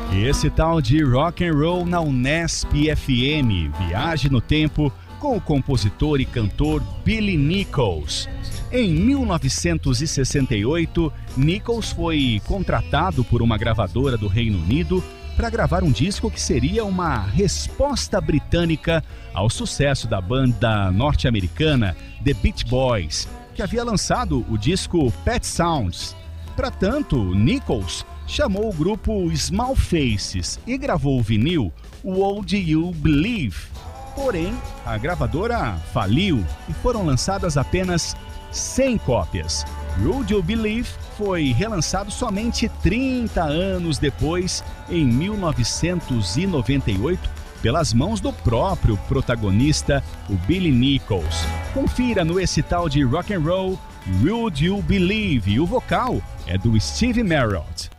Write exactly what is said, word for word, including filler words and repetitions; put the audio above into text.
Esse tal de rock and roll na Unesp F M, Viagem no Tempo, com o compositor e cantor Billy Nichols. Em mil novecentos e sessenta e oito, Nichols foi contratado por uma gravadora do Reino Unido para gravar um disco que seria uma resposta britânica ao sucesso da banda norte-americana The Beach Boys, que havia lançado o disco Pet Sounds. Para tanto, Nichols chamou o grupo Small Faces e gravou o vinil Would You Believe. Porém, a gravadora faliu e foram lançadas apenas cem cópias. Would You Believe foi relançado somente trinta anos depois, em mil novecentos e noventa e oito, pelas mãos do próprio protagonista, o Billy Nichols. Confira no esse tal de rock and roll Would You Believe, e o vocal é do Steve Merritt.